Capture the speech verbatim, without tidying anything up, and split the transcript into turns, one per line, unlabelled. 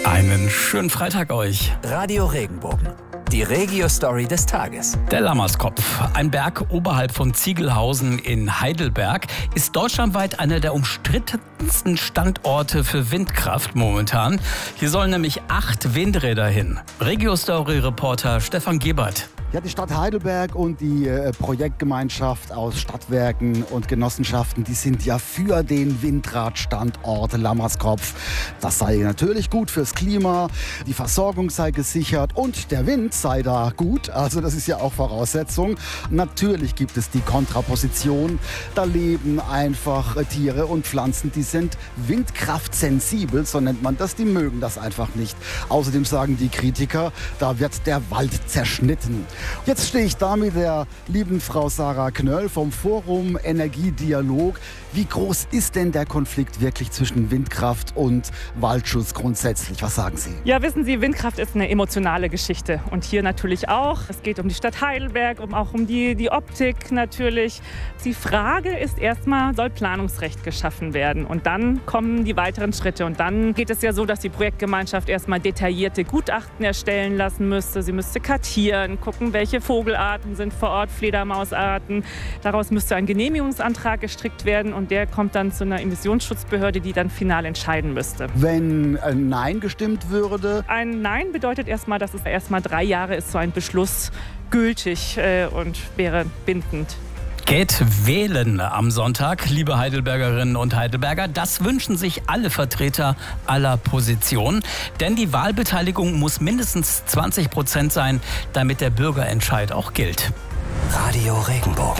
Einen schönen Freitag euch.
Radio Regenbogen. Die Regio-Story des Tages.
Der Lammerskopf, ein Berg oberhalb von Ziegelhausen in Heidelberg, ist deutschlandweit einer der umstrittensten Standorte für Windkraft momentan. Hier sollen nämlich acht Windräder hin. Regio-Story-Reporter Stefan Gebert.
Ja, die Stadt Heidelberg und die äh, Projektgemeinschaft aus Stadtwerken und Genossenschaften, die sind ja für den Windradstandort Lammerskopf. Das sei natürlich gut fürs Klima, die Versorgung sei gesichert und der Wind sei da gut. Also das ist ja auch Voraussetzung. Natürlich gibt es die Kontraposition. Da leben einfach äh, Tiere und Pflanzen, die sind windkraftsensibel, so nennt man das. Die mögen das einfach nicht. Außerdem sagen die Kritiker, da wird der Wald zerschnitten. Jetzt stehe ich da mit der lieben Frau Sarah Knöll vom Forum Energiedialog. Wie groß ist denn der Konflikt wirklich zwischen Windkraft und Waldschutz grundsätzlich? Was sagen Sie?
Ja, wissen Sie, Windkraft ist eine emotionale Geschichte. Und hier natürlich auch. Es geht um die Stadt Heidelberg, um, auch um die, die Optik natürlich. Die Frage ist erstmal, soll Planungsrecht geschaffen werden? Und dann kommen die weiteren Schritte. Und dann geht es ja so, dass die Projektgemeinschaft erstmal detaillierte Gutachten erstellen lassen müsste. Sie müsste kartieren, gucken, welche Vogelarten sind vor Ort, Fledermausarten. Daraus müsste ein Genehmigungsantrag gestrickt werden und der kommt dann zu einer Emissionsschutzbehörde, die dann final entscheiden müsste.
Wenn ein Nein gestimmt würde?
Ein Nein bedeutet erstmal, dass es erstmal drei Jahre ist, so ein Beschluss gültig äh, und wäre bindend.
Geht wählen am Sonntag, liebe Heidelbergerinnen und Heidelberger. Das wünschen sich alle Vertreter aller Positionen. Denn die Wahlbeteiligung muss mindestens zwanzig Prozent sein, damit der Bürgerentscheid auch gilt.
Radio Regenbogen.